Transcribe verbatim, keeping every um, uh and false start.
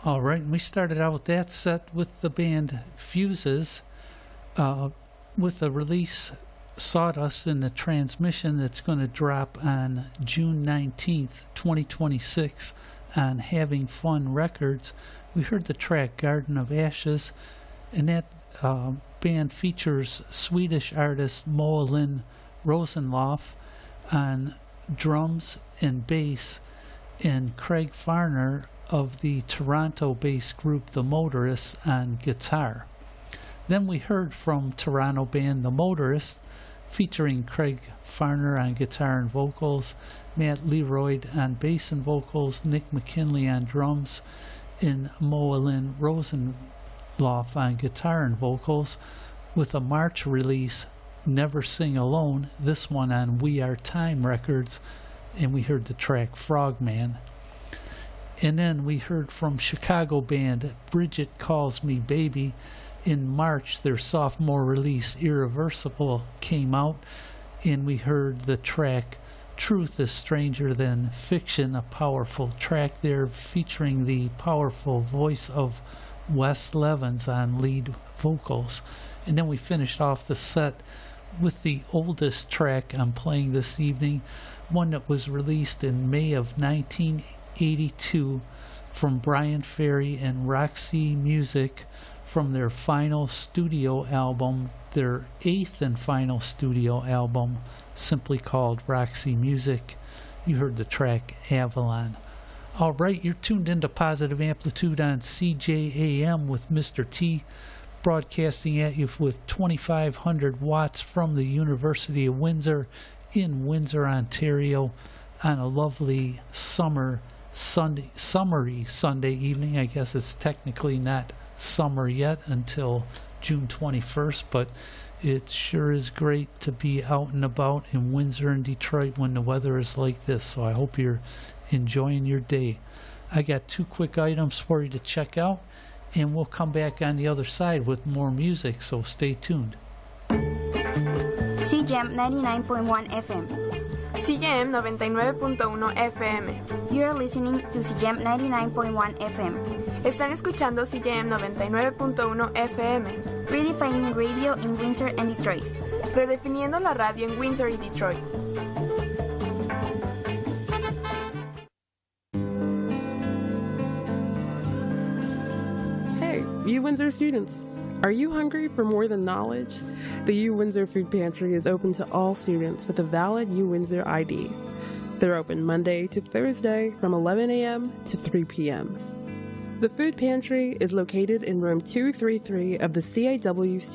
All right, and we started out that set with the band Fuses uh, with the release Sawdust in the Transmission that's going to drop on June nineteenth, twenty twenty-six on Having Fun Records. We heard the track Garden of Ashes, and that uh, band features Swedish artist Moa Lynn Rosenloff on drums and bass, and Craig Farner of the Toronto-based group The Motorists on guitar. Then we heard from Toronto band The Motorists, featuring Craig Farner on guitar and vocals, Matt Leroy on bass and vocals, Nick McKinley on drums, and Moa Lynn Rosenloff on guitar and vocals, with a March release, Never Sing Alone, this one on We Are Time Records, and we heard the track Frogman. And then we heard from Chicago band Bridget Calls Me Baby. In March, their sophomore release Irreversible came out, and we heard the track Truth is Stranger Than Fiction, a powerful track there featuring the powerful voice of Wes Levens on lead vocals. And then we finished off the set with the oldest track I'm playing this evening, one that was released in May of nineteen eighty-two from Brian Ferry and Roxy Music from their final studio album, their eighth and final studio album, simply called Roxy Music. You heard the track Avalon. All right, you're tuned into Positive Amplitude on C J A M with Mister T, broadcasting at you with twenty-five hundred watts from the University of Windsor in Windsor, Ontario, on a lovely summer Sunday, summery Sunday evening. I guess it's technically not summer yet until June twenty-first, but it sure is great to be out and about in Windsor and Detroit when the weather is like this, so I hope you're enjoying your day. I got two quick items for you to check out, and we'll come back on the other side with more music, so stay tuned. C J M ninety-nine point one F M. C J M noventa y nueve punto uno F M. You're listening to C J M ninety-nine point one F M. Están escuchando C J M noventa y nueve punto uno F M. Redefining radio in Windsor and Detroit. Redefiniendo la radio en Windsor y Detroit. Hey, you Windsor students. Are you hungry for more than knowledge? The U Windsor Food Pantry is open to all students with a valid U Windsor I D. They're open Monday to Thursday from eleven a.m. to three p.m. The Food Pantry is located in room two thirty-three of the C A W